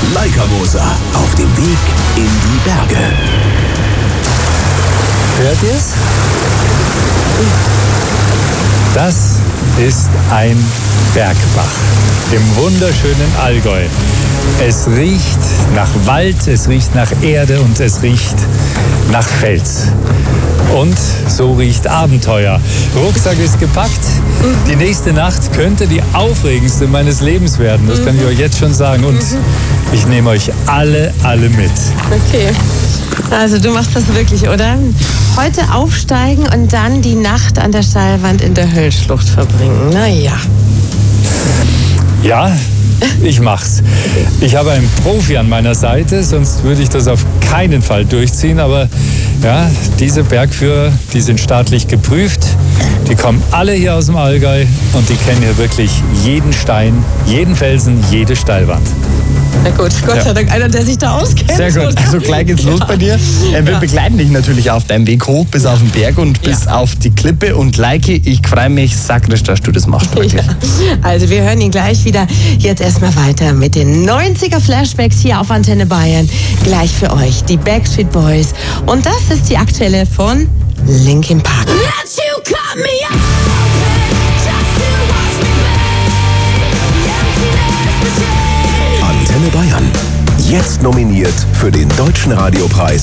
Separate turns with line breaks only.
Leica Moser auf dem Weg in die Berge.
Hört ihr's? Das ist ein Bergbach im wunderschönen Allgäu. Es riecht nach Wald, es riecht nach Erde und es riecht nach Fels. Und so riecht Abenteuer. Rucksack ist gepackt. Die nächste Nacht könnte die aufregendste meines Lebens werden. Das kann ich euch jetzt schon sagen. Und ich nehme euch alle mit.
Okay. Also du machst das wirklich, oder? Heute aufsteigen und dann die Nacht an der Steilwand in der Höllschlucht verbringen. Naja.
Ja, ich mach's. Ich habe einen Profi an meiner Seite, sonst würde ich das auf keinen Fall durchziehen. Aber ja, diese Bergführer, die sind staatlich geprüft. Die kommen alle hier aus dem Allgäu und die kennen hier wirklich jeden Stein, jeden Felsen, jede Steilwand.
Na gut, Gott sei Dank einer, der sich da auskennt.
Sehr gut.
Oder?
Also gleich geht's los bei dir. Wir begleiten dich natürlich auf deinem Weg hoch bis auf den Berg und bis auf die Klippe. Und Leike, ich freue mich sakrisch, dass du das machst. Wirklich.
Ja. Also wir hören ihn gleich wieder. Jetzt erstmal weiter mit den 90er Flashbacks hier auf Antenne Bayern. Gleich für euch die Backstreet Boys. Und das ist die aktuelle von Linkin Park.
Let you cut me open, just to watch me burn.
Antenne Bayern. Jetzt nominiert für den Deutschen Radiopreis